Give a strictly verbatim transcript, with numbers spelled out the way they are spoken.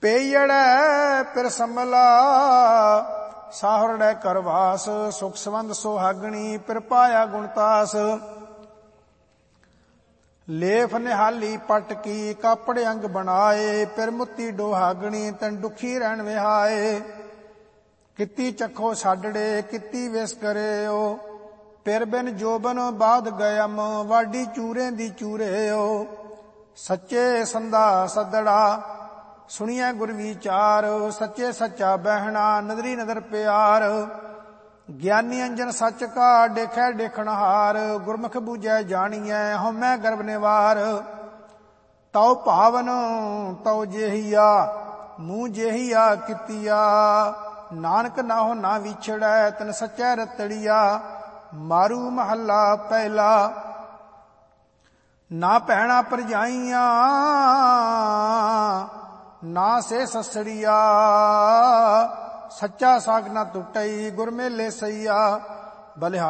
ਪੇਈੜੈ ਪਿਰ ਸੰਭਲਾ ਸਾਹਰੜੈ ਕਰਵਾਸ ਸੁਖ ਸੰਬੰਧ ਸੁਹਾਗਣੀ ਪਿਰ ਪਾਇਆ ਗੁਣਤਾਸ ਲੇਫ ਨਿਹਾਲੀ ਪਟ ਕੀ ਕਾਪੜ ਅੰਗ ਬਣਾਏ ਪਿਰ ਮੁੱਤੀ ਡੋਹਾਗਣੀ ਤਨ ਦੁਖੀ ਰਹਿਣ ਵਿਹਾਏ ਕਿੱਤੀ ਚੱਖੋ ਛਾਡੜੇ ਕਿੱਤੀ ਵਿਸ ਕਰਿਓ ਪਿਰ ਬਿਨ ਜੋਬਨ ਬਾਦ ਗਇਮ ਵਾਡੀ ਚੂਰੇ ਦੀ ਚੂਰਿਓ ਸੱਚੇ ਸੰਦਾ ਸੱਦੜਾ ਸੁਣੀਐ ਗੁਰ ਵਿਚਾਰ ਸੱਚੇ ਸੱਚਾ ਬਹਿਣਾ ਨਦਰੀ ਨਦਰ ਪਿਆਰ ਗਿਆਨੀ ਅੰਜਨ ਸੱਚ ਕਾ ਦੇਖੈ ਦੇਖਣਹਾਰ ਗੁਰਮੁਖ ਬੂਝੈ ਜਾਣੀਐ ਹਉਮੈ ਗਰਭ ਨਿਵਾਰ ਤਉ ਭਾਵਨ ਤਉ ਜੇਹੀਆ ਮੂੰਹ ਜੇਹੀਆ ਕੀਤੀਆ ਨਾਨਕ ਨਾਹੋ ਨਾ ਵਿਛੜੈ ਤਨ ਸੱਚੈ ਰਤੜੀਆ ਮਾਰੂ ਮਹੱਲਾ ਪਹਿਲਾ ਨਾ ਭੈਣਾ ਭਰਜਾਈਆਂ ਨਾ ਸੇ ਸਸੜੀਆ ਸੱਚਾ ਸਾਗ ਨਾ ਟੁੱਟਈ ਗੁਰ ਮੇਲੇ ਸਈਆ ਬਲਿਹਾਰੀ